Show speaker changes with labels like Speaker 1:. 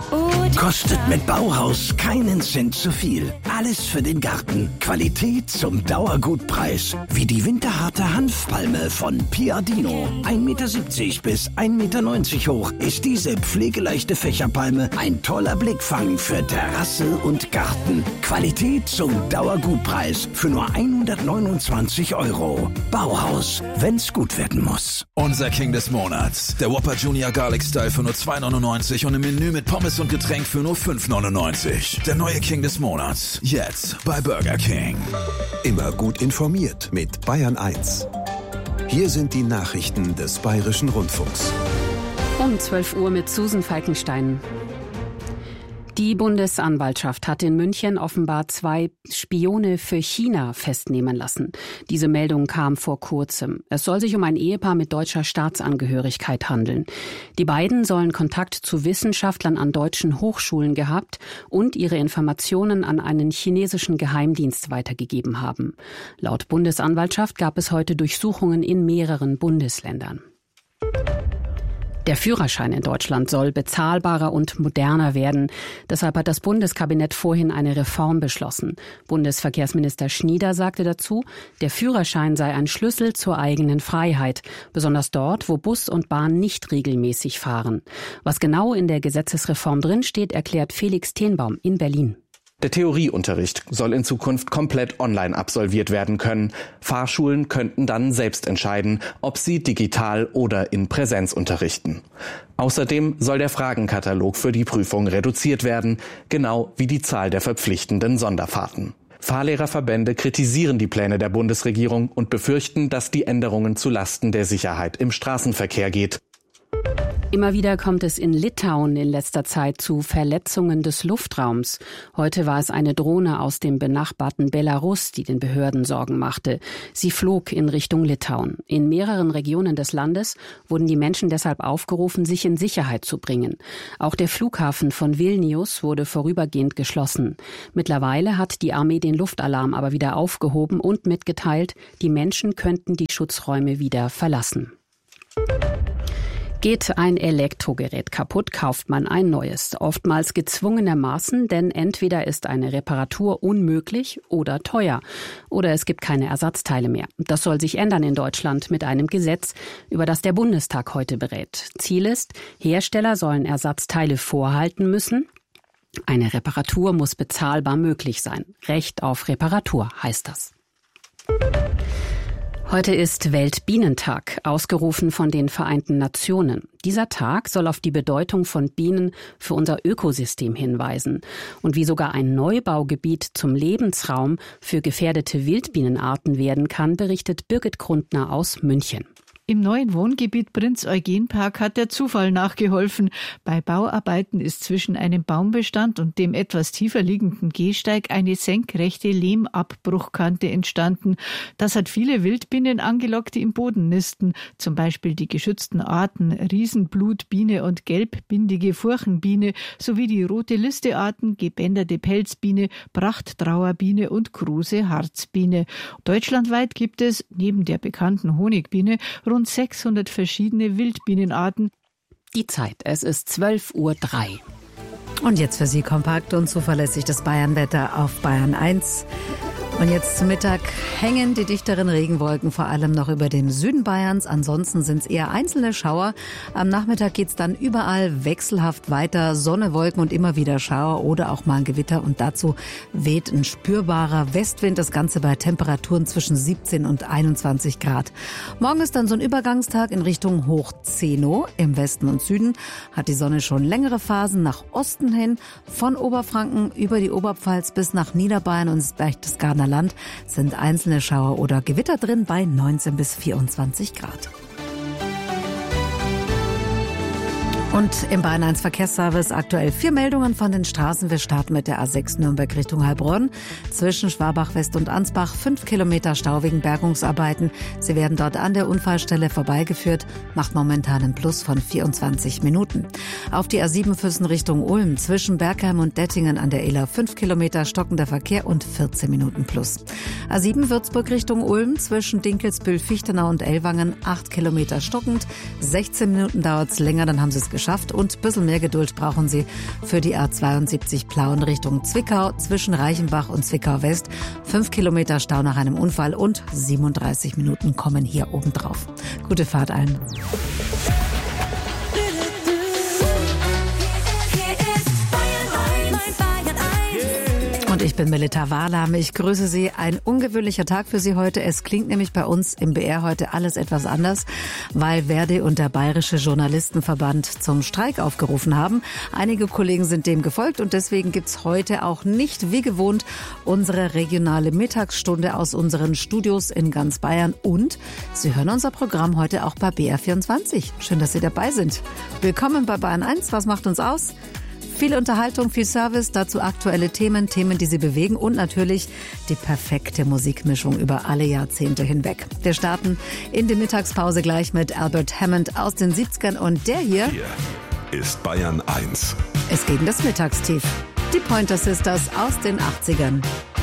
Speaker 1: Kostet mit Bauhaus keinen Cent zu viel. Alles für den Garten. Qualität zum Dauergutpreis. Wie die winterharte Hanfpalme von Piadino. 1,70 Meter bis 1,90 Meter hoch ist diese pflegeleichte Fächerpalme ein toller Blickfang für Terrasse und Garten. Qualität zum Dauergutpreis für nur 129 €. Bauhaus, wenn's gut werden muss.
Speaker 2: Unser King des Monats. Der Whopper Junior Garlic Style für nur 2,99 € und im Menü mit Pommes und Getränk für nur 5,99 €. Der neue King des Monats. Jetzt bei Burger King.
Speaker 3: Immer gut informiert mit Bayern 1. Hier sind die Nachrichten des Bayerischen Rundfunks.
Speaker 4: Um 12 Uhr mit Susan Falkenstein. Die Bundesanwaltschaft hat in München offenbar 2 Spione für China festnehmen lassen. Diese Meldung kam vor kurzem. Es soll sich um ein Ehepaar mit deutscher Staatsangehörigkeit handeln. Die beiden sollen Kontakt zu Wissenschaftlern an deutschen Hochschulen gehabt und ihre Informationen an einen chinesischen Geheimdienst weitergegeben haben. Laut Bundesanwaltschaft gab es heute Durchsuchungen in mehreren Bundesländern. Der Führerschein in Deutschland soll bezahlbarer und moderner werden. Deshalb hat das Bundeskabinett vorhin eine Reform beschlossen. Bundesverkehrsminister Schnieder sagte dazu, der Führerschein sei ein Schlüssel zur eigenen Freiheit, besonders dort, wo Bus und Bahn nicht regelmäßig fahren. Was genau in der Gesetzesreform drinsteht, erklärt Felix Tenbaum in Berlin.
Speaker 5: Der Theorieunterricht soll in Zukunft komplett online absolviert werden können. Fahrschulen könnten dann selbst entscheiden, ob sie digital oder in Präsenz unterrichten. Außerdem soll der Fragenkatalog für die Prüfung reduziert werden, genau wie die Zahl der verpflichtenden Sonderfahrten. Fahrlehrerverbände kritisieren die Pläne der Bundesregierung und befürchten, dass die Änderungen zu Lasten der Sicherheit im Straßenverkehr geht.
Speaker 4: Immer wieder kommt es in Litauen in letzter Zeit zu Verletzungen des Luftraums. Heute war es eine Drohne aus dem benachbarten Belarus, die den Behörden Sorgen machte. Sie flog in Richtung Litauen. In mehreren Regionen des Landes wurden die Menschen deshalb aufgerufen, sich in Sicherheit zu bringen. Auch der Flughafen von Vilnius wurde vorübergehend geschlossen. Mittlerweile hat die Armee den Luftalarm aber wieder aufgehoben und mitgeteilt, die Menschen könnten die Schutzräume wieder verlassen. Geht ein Elektrogerät kaputt, kauft man ein neues. Oftmals gezwungenermaßen, denn entweder ist eine Reparatur unmöglich oder teuer. Oder es gibt keine Ersatzteile mehr. Das soll sich ändern in Deutschland mit einem Gesetz, über das der Bundestag heute berät. Ziel ist, Hersteller sollen Ersatzteile vorhalten müssen. Eine Reparatur muss bezahlbar möglich sein. Recht auf Reparatur heißt das. Heute ist Weltbienentag, ausgerufen von den Vereinten Nationen. Dieser Tag soll auf die Bedeutung von Bienen für unser Ökosystem hinweisen und wie sogar ein Neubaugebiet zum Lebensraum für gefährdete Wildbienenarten werden kann, berichtet Birgit Grundner aus München.
Speaker 6: Im neuen Wohngebiet Prinz-Eugen-Park hat der Zufall nachgeholfen. Bei Bauarbeiten ist zwischen einem Baumbestand und dem etwas tiefer liegenden Gehsteig eine senkrechte Lehmabbruchkante entstanden. Das hat viele Wildbienen angelockt, die im Boden nisten. Zum Beispiel die geschützten Arten Riesenblutbiene und gelbbindige Furchenbiene sowie die rote Listearten, gebänderte Pelzbiene, Prachttrauerbiene und Kruse Harzbiene. Deutschlandweit gibt es neben der bekannten Honigbiene rund 600 verschiedene Wildbienenarten.
Speaker 4: Die Zeit, es ist 12:03 Uhr.
Speaker 7: Und jetzt für Sie kompakt und zuverlässig das Bayernwetter auf Bayern 1. Und jetzt zum Mittag hängen die dichteren Regenwolken vor allem noch über dem Süden Bayerns. Ansonsten sind es eher einzelne Schauer. Am Nachmittag geht es dann überall wechselhaft weiter. Sonne, Wolken und immer wieder Schauer oder auch mal ein Gewitter. Und dazu weht ein spürbarer Westwind. Das Ganze bei Temperaturen zwischen 17 und 21 Grad. Morgen ist dann so ein Übergangstag in Richtung Hochzeno. Im Westen und Süden hat die Sonne schon längere Phasen nach Osten hin. Von Oberfranken über die Oberpfalz bis nach Niederbayern und das Berchtesgadener Land sind einzelne Schauer oder Gewitter drin bei 19 bis 24 Grad. Und im Bayern 1 Verkehrsservice aktuell 4 Meldungen von den Straßen. Wir starten mit der A6 Nürnberg Richtung Heilbronn. Zwischen Schwabach West und Ansbach 5 Kilometer Stau wegen Bergungsarbeiten. Sie werden dort an der Unfallstelle vorbeigeführt. Macht momentan einen Plus von 24 Minuten. Auf die A7 Füssen Richtung Ulm. Zwischen Bergheim und Dettingen an der Iller 5 Kilometer stockender Verkehr und 14 Minuten Plus. A7 Würzburg Richtung Ulm. Zwischen Dinkelsbühl, Fichtenau und Ellwangen 8 Kilometer stockend. 16 Minuten dauert es länger, dann haben Sie es geschafft. geschafft und ein bisschen mehr Geduld brauchen Sie für die A72 Plauen Richtung Zwickau zwischen Reichenbach und Zwickau West. 5 Kilometer Stau nach einem Unfall und 37 Minuten kommen hier obendrauf. Gute Fahrt allen. Und ich bin Melita Wahlheim. Ich grüße Sie. Ein ungewöhnlicher Tag für Sie heute. Es klingt nämlich bei uns im BR heute alles etwas anders, weil Verdi und der Bayerische Journalistenverband zum Streik aufgerufen haben. Einige Kollegen sind dem gefolgt und deswegen gibt's heute auch nicht wie gewohnt unsere regionale Mittagsstunde aus unseren Studios in ganz Bayern. Und Sie hören unser Programm heute auch bei BR24. Schön, dass Sie dabei sind. Willkommen bei Bayern 1. Was macht uns aus? Viel Unterhaltung, viel Service, dazu aktuelle Themen, die Sie bewegen und natürlich die perfekte Musikmischung über alle Jahrzehnte hinweg. Wir starten in die Mittagspause gleich mit Albert Hammond aus den 70ern und der hier
Speaker 3: ist Bayern 1.
Speaker 7: ist gegen das Mittagstief. Die Pointer Sisters aus den 80ern.